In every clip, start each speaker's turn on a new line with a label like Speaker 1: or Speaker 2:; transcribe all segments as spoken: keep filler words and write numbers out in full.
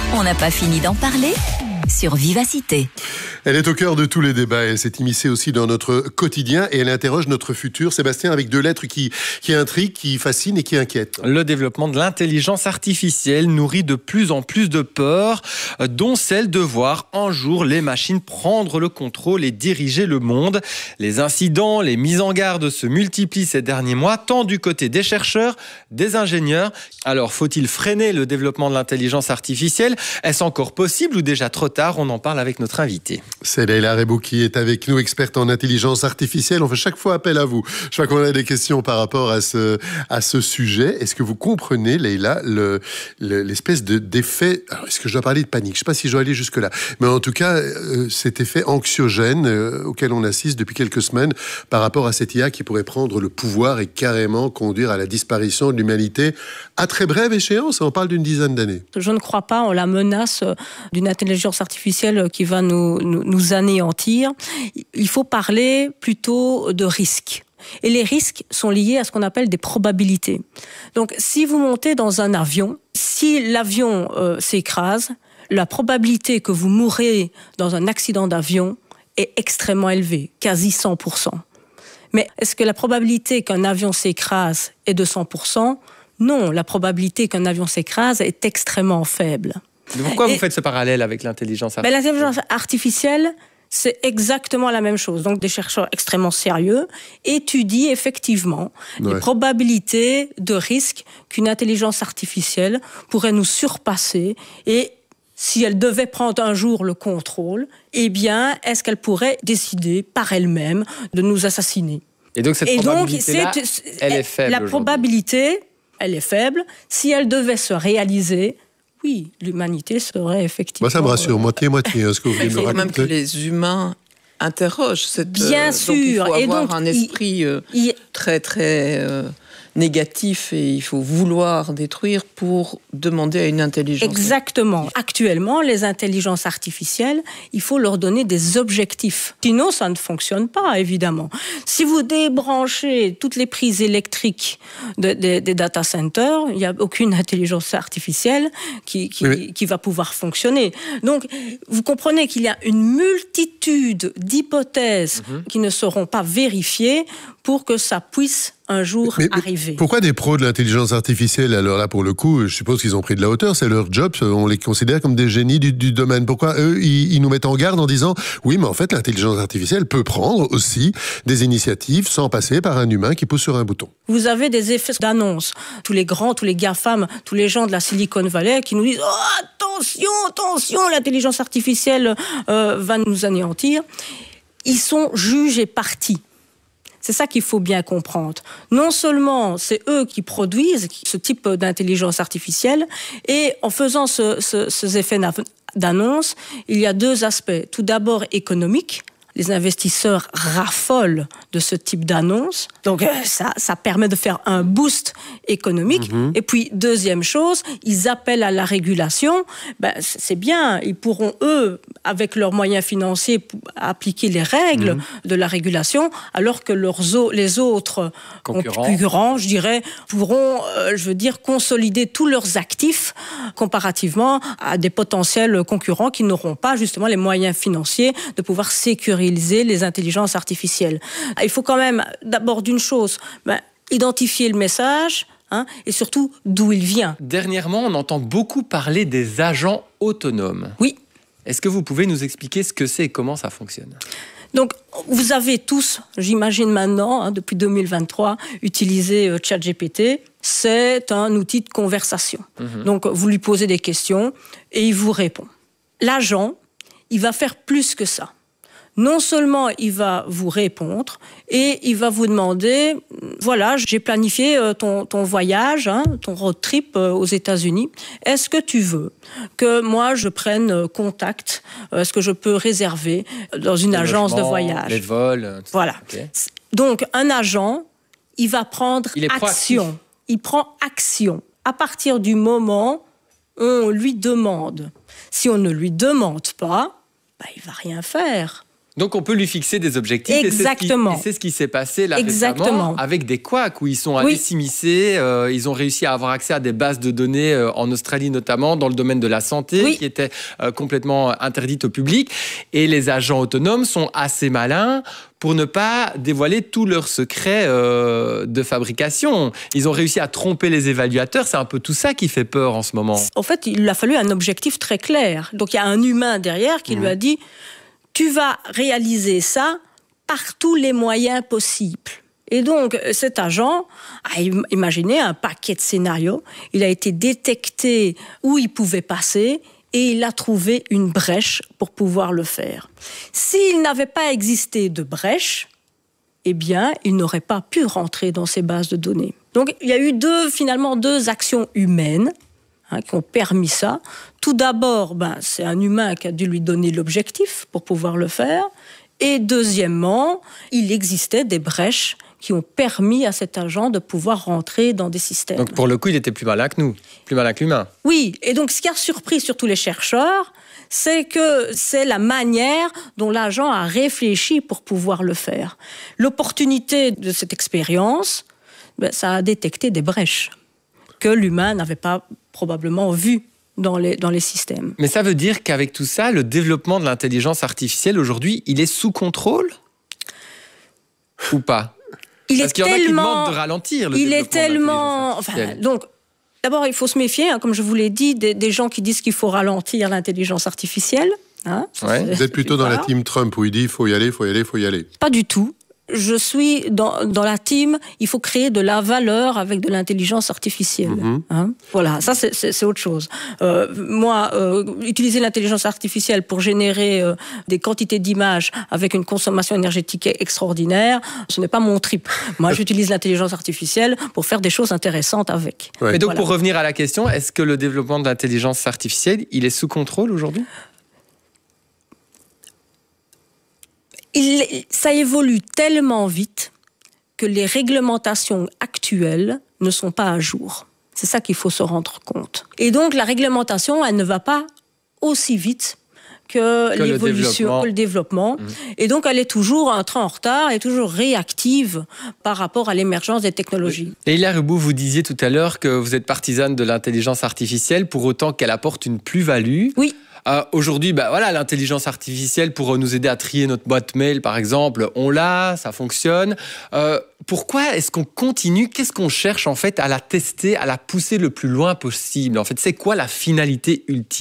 Speaker 1: On n'a pas fini d'en parler sur Vivacité.
Speaker 2: Elle est au cœur de tous les débats. Elle s'est immiscée aussi dans notre quotidien et elle interroge notre futur. Sébastien, avec deux lettres qui, qui intriguent, qui fascinent et qui inquiètent.
Speaker 3: Le développement de l'intelligence artificielle nourrit de plus en plus de peurs, dont celle de voir un jour les machines prendre le contrôle et diriger le monde. Les incidents, les mises en garde se multiplient ces derniers mois, tant du côté des chercheurs, des ingénieurs. Alors, faut-il freiner le développement de l'intelligence artificielle ? Est-ce encore possible ou déjà trop tard ? On en parle avec notre invité.
Speaker 2: C'est Leïla Rebou qui est avec nous, experte en intelligence artificielle. On fait chaque fois appel à vous. Je crois qu'on a des questions par rapport à ce, à ce sujet. Est-ce que vous comprenez, Leïla, le, le, l'espèce de, d'effet... Alors, est-ce que je dois parler de panique ? Je ne sais pas si je dois aller jusque-là. Mais en tout cas, euh, cet effet anxiogène euh, auquel on assiste depuis quelques semaines par rapport à cette I A qui pourrait prendre le pouvoir et carrément conduire à la disparition de l'humanité à très brève échéance. On parle d'une dizaine d'années.
Speaker 4: Je ne crois pas en la menace d'une intelligence artificielle qui va nous, nous, nous anéantir. Il faut parler plutôt de risques. Et les risques sont liés à ce qu'on appelle des probabilités. Donc, si vous montez dans un avion, si l'avion euh, s'écrase, la probabilité que vous mourrez dans un accident d'avion est extrêmement élevée, quasi cent pour cent. Mais est-ce que la probabilité qu'un avion s'écrase est de cent pour cent ? Non, la probabilité qu'un avion s'écrase est extrêmement faible.
Speaker 3: Pourquoi
Speaker 4: Et,
Speaker 3: vous faites ce parallèle avec l'intelligence artificielle ?
Speaker 4: ben, L'intelligence artificielle, c'est exactement la même chose. Donc, des chercheurs extrêmement sérieux étudient effectivement ouais. les probabilités de risque qu'une intelligence artificielle pourrait nous surpasser et si elle devait prendre un jour le contrôle, eh bien, est-ce qu'elle pourrait décider par elle-même de nous assassiner ?
Speaker 3: Et donc, cette
Speaker 4: et
Speaker 3: probabilité-là,
Speaker 4: donc, c'est,
Speaker 3: elle est faible.
Speaker 4: La probabilité, elle est faible. Si elle devait se réaliser, oui, l'humanité serait effectivement...
Speaker 2: Moi, ça me rassure, euh... moitié-moitié. Hein, ce que vous voulez me raconter.
Speaker 5: Il faut même que les humains interrogent cette...
Speaker 4: Bien
Speaker 5: euh,
Speaker 4: sûr.
Speaker 5: Donc, il faut
Speaker 4: et
Speaker 5: avoir
Speaker 4: donc,
Speaker 5: un esprit
Speaker 4: il,
Speaker 5: euh,
Speaker 4: il...
Speaker 5: très, très... Euh, négatif et il faut vouloir détruire pour demander à une intelligence.
Speaker 4: Exactement. Actuellement, les intelligences artificielles, il faut leur donner des objectifs. Sinon, ça ne fonctionne pas, évidemment. Si vous débranchez toutes les prises électriques de, de, des data centers, il n'y a aucune intelligence artificielle qui, qui, oui. qui va pouvoir fonctionner. Donc, vous comprenez qu'il y a une multitude d'hypothèses mmh. qui ne seront pas vérifiées pour que ça puisse un jour mais, arriver.
Speaker 2: Pourquoi des pros de l'intelligence artificielle ? Alors là, pour le coup, je suppose qu'ils ont pris de la hauteur, c'est leur job, on les considère comme des génies du, du domaine. Pourquoi eux, ils, ils nous mettent en garde en disant « Oui, mais en fait, l'intelligence artificielle peut prendre aussi des initiatives sans passer par un humain qui pousse sur un bouton. »
Speaker 4: Vous avez des effets d'annonce. Tous les grands, tous les GAFAM, tous les gens de la Silicon Valley qui nous disent « Oh, attention, attention, l'intelligence artificielle euh, va nous anéantir. » Ils sont juges et parties. C'est ça qu'il faut bien comprendre. Non seulement c'est eux qui produisent ce type d'intelligence artificielle, et en faisant ce, ce, ces effets d'annonce, il y a deux aspects. Tout d'abord économique. Les investisseurs raffolent de ce type d'annonce. Donc, ça, ça permet de faire un boost économique. Mmh. Et puis, deuxième chose, ils appellent à la régulation. Ben, c'est bien, ils pourront, eux, avec leurs moyens financiers, appliquer les règles mmh. de la régulation, alors que leurs, les autres concurrents, concurrents je dirais, pourront, euh, je veux dire, consolider tous leurs actifs comparativement à des potentiels concurrents qui n'auront pas, justement, les moyens financiers de pouvoir sécuriser les intelligences artificielles. Il faut quand même, d'abord d'une chose, ben, identifier le message hein, et surtout d'où il vient.
Speaker 3: Dernièrement, on entend beaucoup parler des agents autonomes.
Speaker 4: Oui.
Speaker 3: Est-ce que vous pouvez nous expliquer ce que c'est et comment ça fonctionne ?
Speaker 4: Donc, vous avez tous, j'imagine maintenant, hein, depuis deux mille vingt-trois, utilisé euh, ChatGPT. C'est un outil de conversation. Mm-hmm. Donc, vous lui posez des questions et il vous répond. L'agent, il va faire plus que ça. Non seulement il va vous répondre et il va vous demander, voilà, j'ai planifié ton, ton voyage, hein, ton road trip aux États-Unis. Est-ce que tu veux que moi je prenne contact ? Est-ce que je peux réserver dans une
Speaker 3: le
Speaker 4: agence
Speaker 3: logement,
Speaker 4: de voyage ?
Speaker 3: Les vols.
Speaker 4: Voilà. Okay. Donc un agent, il va prendre
Speaker 3: il est
Speaker 4: action.
Speaker 3: Proactif.
Speaker 4: Il prend action. À partir du moment où on lui demande. Si on ne lui demande pas, bah, il va rien faire.
Speaker 3: Donc on peut lui fixer des objectifs.
Speaker 4: Exactement.
Speaker 3: Et c'est ce qui, et c'est ce qui s'est passé là
Speaker 4: Exactement.
Speaker 3: récemment avec des couacs où ils sont allés
Speaker 4: Oui.
Speaker 3: s'immiscer. Euh, ils ont réussi à avoir accès à des bases de données euh, en Australie notamment dans le domaine de la santé
Speaker 4: Oui.
Speaker 3: qui étaient euh, complètement interdites au public. Et les agents autonomes sont assez malins pour ne pas dévoiler tous leurs secrets euh, de fabrication. Ils ont réussi à tromper les évaluateurs. C'est un peu tout ça qui fait peur en ce moment.
Speaker 4: En fait, il a fallu un objectif très clair. Donc il y a un humain derrière qui mmh. lui a dit « Tu vas réaliser ça par tous les moyens possibles ». Et donc, cet agent a imaginé un paquet de scénarios. Il a été détecté où il pouvait passer et il a trouvé une brèche pour pouvoir le faire. S'il n'avait pas existé de brèche, eh bien, il n'aurait pas pu rentrer dans ces bases de données. Donc, il y a eu deux, finalement deux actions humaines hein, qui ont permis ça. Tout d'abord, ben, c'est un humain qui a dû lui donner l'objectif pour pouvoir le faire. Et deuxièmement, il existait des brèches qui ont permis à cet agent de pouvoir rentrer dans des systèmes.
Speaker 3: Donc pour le coup, il était plus malin que nous, plus malin que l'humain.
Speaker 4: Oui, et donc ce qui a surpris surtout les chercheurs, c'est que c'est la manière dont l'agent a réfléchi pour pouvoir le faire. L'opportunité de cette expérience, ben, ça a détecté des brèches que l'humain n'avait pas probablement vues dans les, dans les systèmes.
Speaker 3: Mais ça veut dire qu'avec tout ça, le développement de l'intelligence artificielle aujourd'hui, il est sous contrôle ou pas?
Speaker 4: Il
Speaker 3: Parce
Speaker 4: est
Speaker 3: qu'il y en a qui
Speaker 4: tellement,
Speaker 3: demandent de ralentir le
Speaker 4: il
Speaker 3: développement
Speaker 4: est tellement,
Speaker 3: de l'intelligence artificielle.
Speaker 4: enfin, donc, d'abord, il faut se méfier, hein, comme je vous l'ai dit, des, des gens qui disent qu'il faut ralentir l'intelligence artificielle. Hein,
Speaker 3: ouais.
Speaker 2: Vous êtes plutôt dans
Speaker 4: voilà.
Speaker 2: la team Trump où il dit il faut y aller, il faut y aller, il faut y aller.
Speaker 4: Pas du tout. Je suis dans, dans la team, il faut créer de la valeur avec de l'intelligence artificielle. Mm-hmm. Hein, voilà, ça c'est, c'est, c'est autre chose. Euh, moi, euh, utiliser l'intelligence artificielle pour générer euh, des quantités d'images avec une consommation énergétique extraordinaire, ce n'est pas mon trip. Moi, j'utilise l'intelligence artificielle pour faire des choses intéressantes avec.
Speaker 3: Ouais. Mais donc,
Speaker 4: voilà.
Speaker 3: Pour revenir à la question, est-ce que le développement de l'intelligence artificielle, il est sous contrôle aujourd'hui ?
Speaker 4: Il, ça évolue tellement vite que les réglementations actuelles ne sont pas à jour. C'est ça qu'il faut se rendre compte. Et donc, la réglementation, elle ne va pas aussi vite que, que l'évolution,
Speaker 3: le développement.
Speaker 4: que le développement. Mmh. Et donc, elle est toujours un train en retard, elle est toujours réactive par rapport à l'émergence des technologies.
Speaker 3: Leïla Reboux, vous disiez tout à l'heure que vous êtes partisane de l'intelligence artificielle pour autant qu'elle apporte une plus-value.
Speaker 4: Oui.
Speaker 3: Euh, aujourd'hui, bah, voilà, l'intelligence artificielle pour nous aider à trier notre boîte mail, par exemple, on l'a, ça fonctionne. Euh, pourquoi est-ce qu'on continue ? Qu'est-ce qu'on cherche en fait à la tester, à la pousser le plus loin possible ? En fait, c'est quoi la finalité ultime ?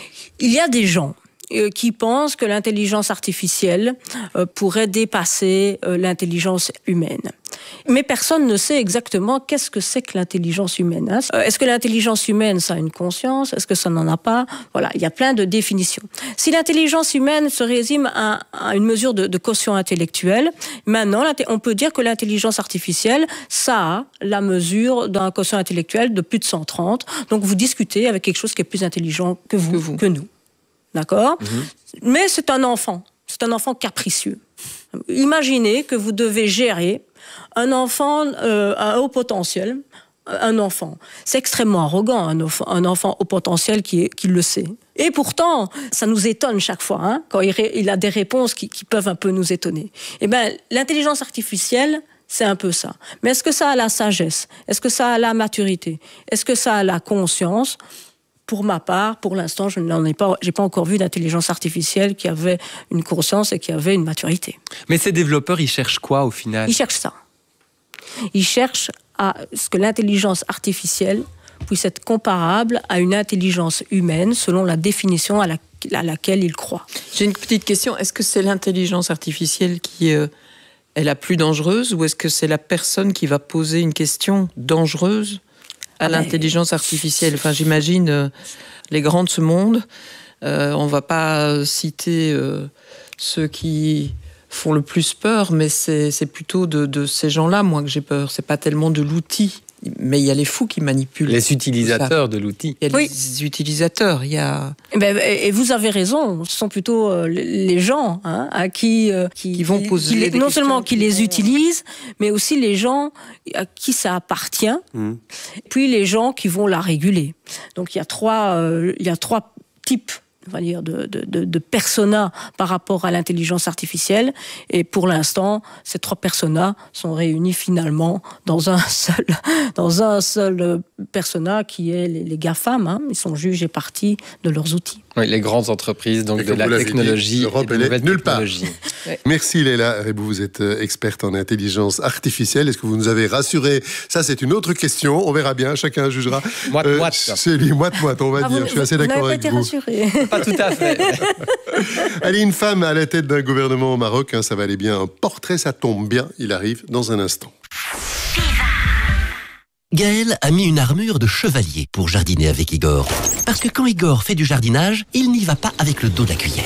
Speaker 4: Il y a des gens euh, qui pensent que l'intelligence artificielle euh, pourrait dépasser euh, l'intelligence humaine. Mais personne ne sait exactement qu'est-ce que c'est que l'intelligence humaine. Hein. Est-ce que l'intelligence humaine, ça a une conscience ? Est-ce que ça n'en a pas ? Voilà, il y a plein de définitions. Si l'intelligence humaine se résume à, à une mesure de, de quotient intellectuel, maintenant, on peut dire que l'intelligence artificielle, ça a la mesure d'un quotient intellectuel de plus de cent trente. Donc, vous discutez avec quelque chose qui est plus intelligent que vous, que, vous. que nous. D'accord ? Mm-hmm. Mais c'est un enfant. C'est un enfant capricieux. Imaginez que vous devez gérer un enfant euh, à haut potentiel, un enfant. C'est extrêmement arrogant, un enfant, un enfant au potentiel qui, est, qui le sait. Et pourtant, ça nous étonne chaque fois, hein, quand il, ré, il a des réponses qui, qui peuvent un peu nous étonner. Eh bien, l'intelligence artificielle, c'est un peu ça. Mais est-ce que ça a la sagesse ? Est-ce que ça a la maturité ? Est-ce que ça a la conscience ? Pour ma part, pour l'instant, je n'en ai pas, j'ai pas encore vu d'intelligence artificielle qui avait une conscience et qui avait une maturité.
Speaker 3: Mais ces développeurs, ils cherchent quoi au final ?
Speaker 4: Ils cherchent ça. Ils cherchent à ce que l'intelligence artificielle puisse être comparable à une intelligence humaine selon la définition à, la, à laquelle ils croient.
Speaker 5: J'ai une petite question. Est-ce que c'est l'intelligence artificielle qui euh, est la plus dangereuse ou est-ce que c'est la personne qui va poser une question dangereuse à ah l'intelligence artificielle? Enfin, j'imagine euh, les grands de ce monde. Euh, on ne va pas citer euh, ceux qui font le plus peur, mais c'est, c'est plutôt de, de ces gens-là, moi, que j'ai peur. C'est pas tellement de l'outil, mais il y a les fous qui manipulent.
Speaker 3: Les utilisateurs de l'outil.
Speaker 5: Il y a
Speaker 4: oui.
Speaker 5: les utilisateurs. Il y a.
Speaker 4: Et, ben, et vous avez raison. Ce sont plutôt euh, les gens hein, à qui, euh, qui,
Speaker 5: qui vont poser
Speaker 4: qui les,
Speaker 5: des
Speaker 4: non
Speaker 5: questions,
Speaker 4: seulement qui les
Speaker 5: vont...
Speaker 4: utilisent, mais aussi les gens à qui ça appartient. Mmh. Puis les gens qui vont la réguler. Donc il y a trois, euh, il y a trois types on va dire, de, de, de, de persona par rapport à l'intelligence artificielle. Et pour l'instant, ces trois personas sont réunis finalement dans un seul, dans un seul persona qui est les, les GAFAM. Hein. Ils sont juges et parties de leurs outils.
Speaker 3: Oui, les grandes entreprises, donc
Speaker 2: et
Speaker 3: de la technologie.
Speaker 2: L'Europe, elle est nulle part. Ouais. Merci Leïla Rebou, vous êtes experte en intelligence artificielle. Est-ce que vous nous avez rassuré? Ça, c'est une autre question. On verra bien, chacun jugera.
Speaker 3: Moite, euh, moite.
Speaker 2: C'est lui, moite, moite, on va ah, dire. Vous, Je suis assez d'accord avec vous.
Speaker 4: Rassuré.
Speaker 3: Pas tout à fait.
Speaker 2: Allez, une femme à la tête d'un gouvernement au Maroc, hein, ça va aller bien. Un portrait, ça tombe bien. Il arrive dans un instant.
Speaker 6: Gaël a mis une armure de chevalier pour jardiner avec Igor. Parce que quand Igor fait du jardinage, il n'y va pas avec le dos de la cuillère.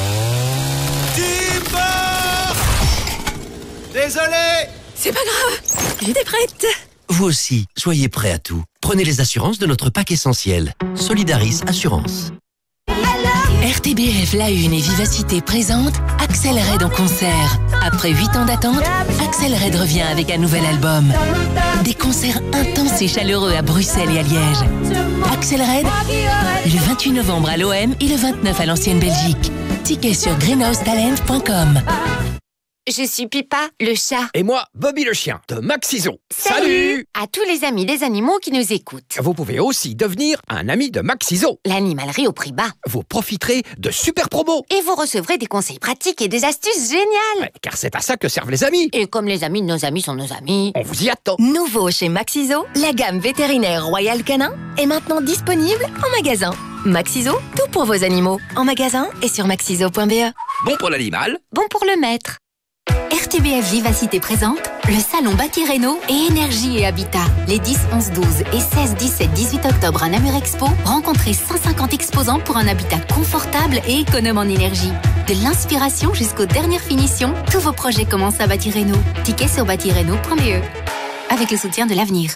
Speaker 7: Désolé!
Speaker 1: C'est pas grave, j'étais prête.
Speaker 6: Vous aussi, soyez prêts à tout. Prenez les assurances de notre pack essentiel. Solidaris Assurance.
Speaker 1: R T B F La Une et Vivacité présente Axel Red en concert. Après huit ans d'attente, Axel Red revient avec un nouvel album. Des concerts intenses et chaleureux à Bruxelles et à Liège. Axel Red, le vingt-huit novembre à l'O M et le vingt-neuf à l'Ancienne Belgique. Tickets sur greenhouse talent point com.
Speaker 8: Je suis Pipa, le chat.
Speaker 7: Et moi, Bobby le chien, de Maxiso.
Speaker 8: Salut, Salut à tous les amis des animaux qui nous écoutent.
Speaker 7: Vous pouvez aussi devenir un ami de Maxiso.
Speaker 8: L'animalerie au prix bas.
Speaker 7: Vous profiterez de super promos.
Speaker 8: Et vous recevrez des conseils pratiques et des astuces géniales.
Speaker 7: Ouais, car c'est à ça que servent les amis.
Speaker 8: Et comme les amis de nos amis sont nos amis,
Speaker 7: on vous y attend.
Speaker 1: Nouveau chez Maxiso, la gamme vétérinaire Royal Canin est maintenant disponible en magasin. Maxiso, tout pour vos animaux. En magasin et sur maxiso point b e.
Speaker 7: Bon pour l'animal.
Speaker 8: Bon pour le maître.
Speaker 1: R T B F Vivacité présente le salon Bâti Réno et Énergie et Habitat. Les dix, onze, douze et seize, dix-sept, dix-huit octobre à Namur Expo, rencontrez cent cinquante exposants pour un habitat confortable et économe en énergie. De l'inspiration jusqu'aux dernières finitions, tous vos projets commencent à Bâti Réno. Tickets sur bâti réno point b e. Avec le soutien de l'avenir.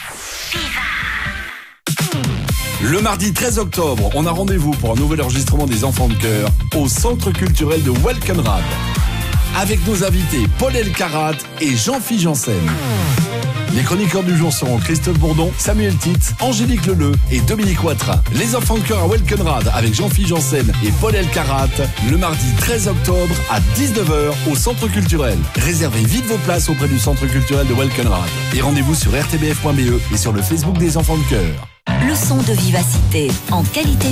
Speaker 9: Le mardi treize octobre, on a rendez-vous pour un nouvel enregistrement des Enfants de Cœur au Centre culturel de Welkenrad. Avec nos invités Paul Elkarat et Jean-Philippe Janssen. Les chroniqueurs du jour seront Christophe Bourdon, Samuel Titz, Angélique Leleu et Dominique Ouattara. Les Enfants de Cœur à Welkenrad avec Jean-Philippe Janssen et Paul Elkarat le mardi treize octobre à dix-neuf heures au Centre culturel. Réservez vite vos places auprès du Centre culturel de Welkenrad. Et rendez-vous sur r t b f point b e et sur le Facebook des Enfants de Cœur.
Speaker 1: Leçon de vivacité en qualité